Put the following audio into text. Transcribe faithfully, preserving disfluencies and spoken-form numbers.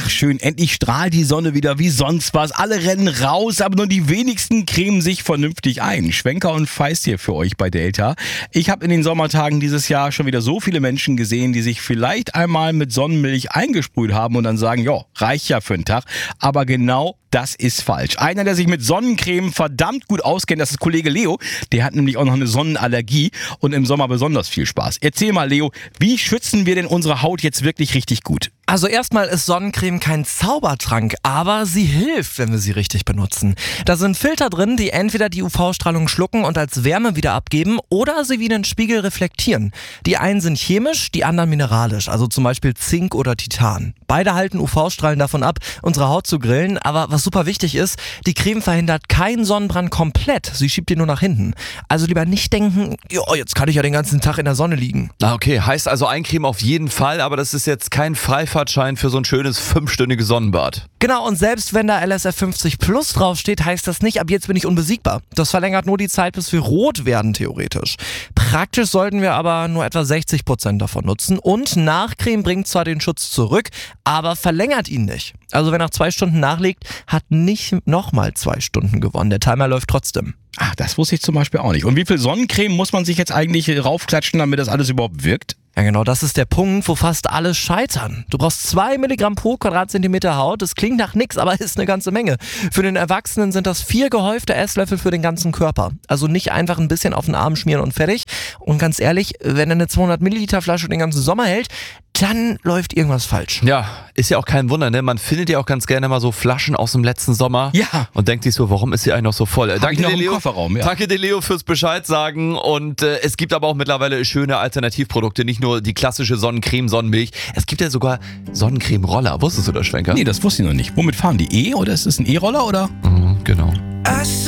Ach schön, endlich strahlt die Sonne wieder wie sonst was. Alle rennen raus, aber nur die wenigsten cremen sich vernünftig ein. Schwenker und Feist hier für euch bei Delta. Ich habe in den Sommertagen dieses Jahr schon wieder so viele Menschen gesehen, die sich vielleicht einmal mit Sonnenmilch eingesprüht haben und dann sagen, ja, reicht ja für einen Tag. Aber genau das ist falsch. Einer, der sich mit Sonnencreme verdammt gut auskennt, das ist Kollege Leo. Der hat nämlich auch noch eine Sonnenallergie und im Sommer besonders viel Spaß. Erzähl mal, Leo, wie schützen wir denn unsere Haut jetzt wirklich richtig gut? Also erstmal ist Sonnencreme kein Zaubertrank, aber sie hilft, wenn wir sie richtig benutzen. Da sind Filter drin, die entweder die U V-Strahlung schlucken und als Wärme wieder abgeben oder sie wie einen Spiegel reflektieren. Die einen sind chemisch, die anderen mineralisch, also zum Beispiel Zink oder Titan. Beide halten U V-Strahlen davon ab, unsere Haut zu grillen, aber was super wichtig ist, die Creme verhindert keinen Sonnenbrand komplett, sie schiebt ihn nur nach hinten. Also lieber nicht denken, ja, jetzt kann ich ja den ganzen Tag in der Sonne liegen. Ah, okay, heißt also eincremen auf jeden Fall, aber das ist jetzt kein Freifahrtschein für so ein schönes fünfstündiges Sonnenbad. Genau, und selbst wenn da L S F fünfzig plus draufsteht, heißt das nicht, ab jetzt bin ich unbesiegbar. Das verlängert nur die Zeit, bis wir rot werden, theoretisch. Praktisch sollten wir aber nur etwa sechzig Prozent davon nutzen und Nachcreme bringt zwar den Schutz zurück, aber verlängert ihn nicht. Also wer nach zwei Stunden nachlegt, hat nicht nochmal zwei Stunden gewonnen. Der Timer läuft trotzdem. Ach, das wusste ich zum Beispiel auch nicht. Und wie viel Sonnencreme muss man sich jetzt eigentlich raufklatschen, damit das alles überhaupt wirkt? Ja genau, das ist der Punkt, wo fast alle scheitern. Du brauchst zwei Milligramm pro Quadratzentimeter Haut. Das klingt nach nix, aber ist eine ganze Menge. Für den Erwachsenen sind das vier gehäufte Esslöffel für den ganzen Körper. Also nicht einfach ein bisschen auf den Arm schmieren und fertig. Und ganz ehrlich, wenn eine zweihundert Milliliter Flasche den ganzen Sommer hält, dann läuft irgendwas falsch. Ja, ist ja auch kein Wunder, ne? Man findet ja auch ganz gerne mal so Flaschen aus dem letzten Sommer. Ja. Und denkt sich so, warum ist sie eigentlich noch so voll? Hab Danke ich noch dir, im Leo. Kofferraum, ja. Danke dir, Leo, fürs Bescheid sagen. Und äh, es gibt aber auch mittlerweile schöne Alternativprodukte, nicht nur die klassische Sonnencreme, Sonnenmilch. Es gibt ja sogar Sonnencreme-Roller. Wusstest du das, Schwenker? Nee, das wusste ich noch nicht. Womit fahren die? E oder ist es ein E-Roller oder? Mhm, genau.